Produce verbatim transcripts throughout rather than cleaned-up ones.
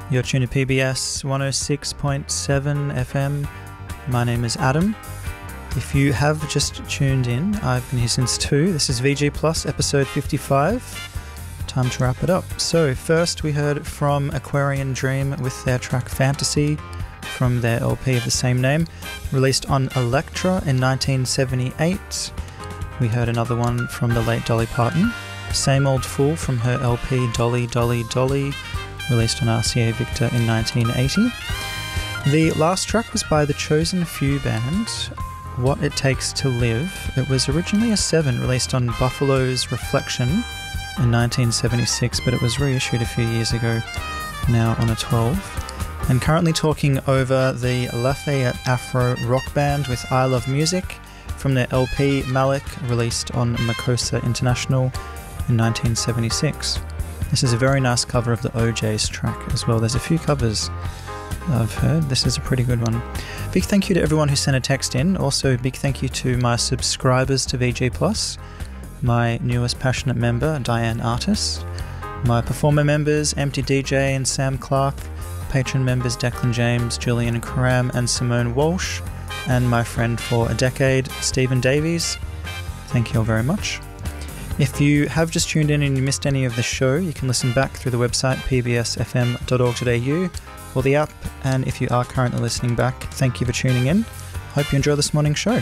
You're tuned to P B S one oh six point seven F M. My name is Adam. If you have just tuned in, I've been here since two. This is V G Plus, episode fifty-five. Time to wrap it up. So first we heard from Aquarian Dream with their track Fantasy from their L P of the same name, released on Elektra in nineteen seventy-eight. We heard another one from the late Dolly Parton, Same Old Fool from her L P Dolly Dolly Dolly, released on R C A Victor in nineteen eighty. The last track was by the Chosen Few band, What It Takes to Live. It was originally a seven, released on Buffalo's Reflection in nineteen seventy-six, but it was reissued a few years ago, now on a twelve. And currently talking over the Lafayette Afro rock band with I Love Music from their L P Malik, released on Makosa International in nineteen seventy-six. This is a very nice cover of the O J's track as well. There's a few covers I've heard. This is a pretty good one. Big thank you to everyone who sent a text in. Also, big thank you to my subscribers to V G Plus, my newest passionate member, Diane Artis, my performer members, Empty D J and Sam Clark, patron members Declan James, Julian Cram and Simone Walsh, and my friend for a decade, Stephen Davies. Thank you all very much. If you have just tuned in and you missed any of the show, you can listen back through the website p b s f m dot org dot a u or the app, and if you are currently listening back, thank you for tuning in. Hope you enjoy this morning's show.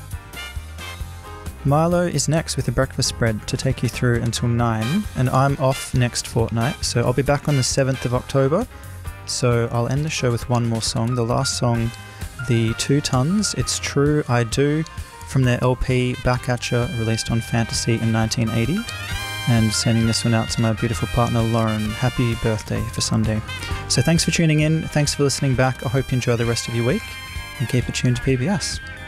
Milo is next with a breakfast spread to take you through until nine, and I'm off next fortnight, so I'll be back on the seventh of October, so I'll end the show with one more song, the last song, The Two Tons, It's True I Do, from their L P Back At Ya, released on Fantasy in nineteen eighty, and sending this one out to my beautiful partner Lauren. Happy birthday for Sunday. So thanks for tuning in, thanks for listening back. I hope you enjoy the rest of your week, and keep it tuned to P B S.